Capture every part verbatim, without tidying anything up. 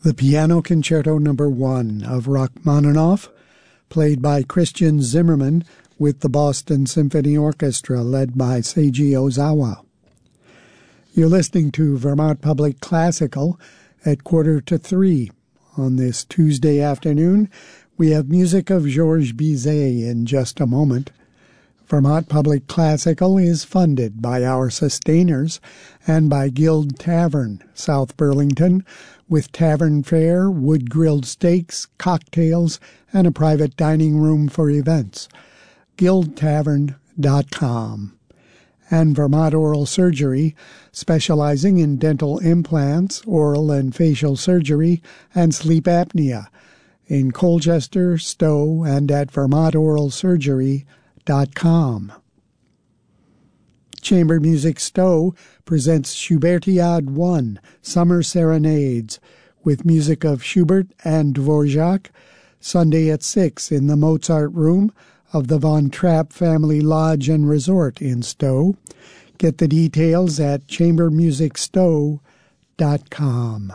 The Piano Concerto Number One of Rachmaninoff, played by Christian Zimmerman with the Boston Symphony Orchestra led by Seiji Ozawa. You're listening to Vermont Public Classical at quarter to three. On this Tuesday afternoon, we have music of Georges Bizet in just a moment. Vermont Public Classical is funded by our sustainers and by Guild Tavern, South Burlington, with tavern fare, wood-grilled steaks, cocktails, and a private dining room for events. guild tavern dot com. And Vermont Oral Surgery, specializing in dental implants, oral and facial surgery, and sleep apnea, in Colchester, Stowe, and at vermont oral surgery dot com. Chamber Music Stowe presents Schubertiade one, Summer Serenades, with music of Schubert and Dvorak, Sunday at six in the Mozart Room of the Von Trapp Family Lodge and Resort in Stowe. Get the details at chamber music stowe dot com.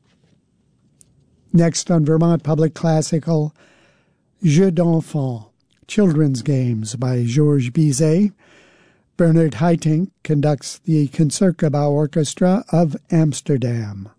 Next on Vermont Public Classical, Jeux d'Enfants, Children's Games by Georges Bizet. Bernard Haitink conducts the Concertgebouw Orchestra of Amsterdam.